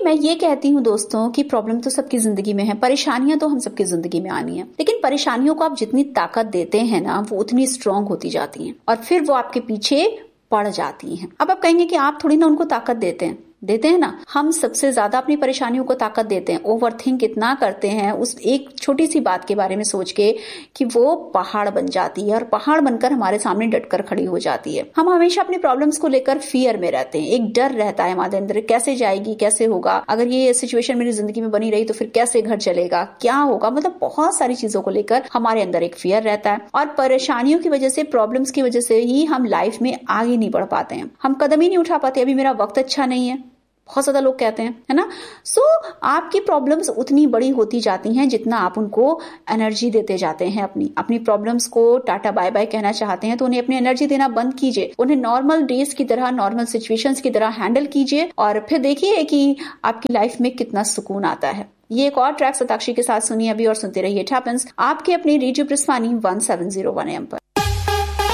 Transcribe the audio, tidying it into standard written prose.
मैं ये कहती हूँ दोस्तों कि प्रॉब्लम तो सबकी जिंदगी में है, परेशानियां तो हम सबकी जिंदगी में आनी है, लेकिन परेशानियों को आप जितनी ताकत देते हैं ना वो उतनी स्ट्रांग होती जाती हैं और फिर वो आपके पीछे पड़ जाती हैं। अब आप कहेंगे कि आप थोड़ी ना उनको ताकत देते हैं ना। हम सबसे ज्यादा अपनी परेशानियों को ताकत देते हैं, ओवरथिंक इतना करते हैं उस एक छोटी सी बात के बारे में सोच के कि वो पहाड़ बन जाती है और पहाड़ बनकर हमारे सामने डटकर खड़ी हो जाती है। हम हमेशा अपनी प्रॉब्लम्स को लेकर फियर में रहते हैं, एक डर रहता है हमारे अंदर, कैसे जाएगी, कैसे होगा, अगर ये सिचुएशन मेरी जिंदगी में बनी रही तो फिर कैसे घर चलेगा, क्या होगा, मतलब बहुत सारी चीजों को लेकर हमारे अंदर एक फियर रहता है और परेशानियों की वजह से, प्रॉब्लम्स की वजह से ही हम लाइफ में आगे नहीं बढ़ पाते हैं, हम कदम ही नहीं उठा पाते। अभी मेरा वक्त अच्छा नहीं है, बहुत ज्यादा लोग कहते हैं, है ना। सो आपकी प्रॉब्लम्स उतनी बड़ी होती जाती हैं जितना आप उनको एनर्जी देते जाते हैं। अपनी प्रॉब्लम्स को टाटा बाय बाय कहना चाहते हैं तो उन्हें अपनी एनर्जी देना बंद कीजिए, उन्हें नॉर्मल डेज की तरह, नॉर्मल सिचुएशंस की तरह हैंडल कीजिए और फिर देखिए कि आपकी लाइफ में कितना सुकून आता है। ये एक और ट्रैक सताक्षी के साथ सुनिए अभी और सुनते रहिए इट हैपेंस, आपके अपने रेडियो प्रस्थानी 1701 AM पर।